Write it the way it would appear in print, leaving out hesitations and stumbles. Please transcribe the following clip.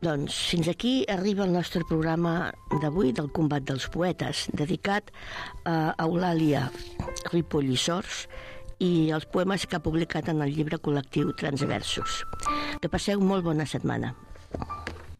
Doncs fins aquí arriba el nostre programa d'avui del Combat dels Poetes, dedicat a Eulàlia Ripoll i Sors i els poemes que ha publicat en el llibre col·lectiu Transversos. Que passeu molt bona setmana.